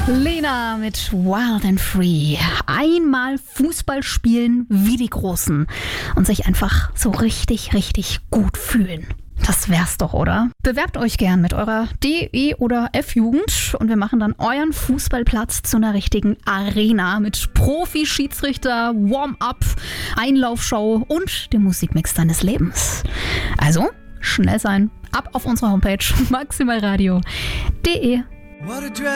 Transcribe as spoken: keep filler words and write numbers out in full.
Lena mit Wild and Free. Einmal Fußball spielen wie die Großen und sich einfach so richtig, richtig gut fühlen. Das wär's doch, oder? Bewerbt euch gern mit eurer D-, E- oder F-Jugend und wir machen dann euren Fußballplatz zu einer richtigen Arena mit Profi-Schiedsrichter, Warm-up, Einlaufshow und dem Musikmix deines Lebens. Also, schnell sein, ab auf unsere Homepage maximalradio punkt de.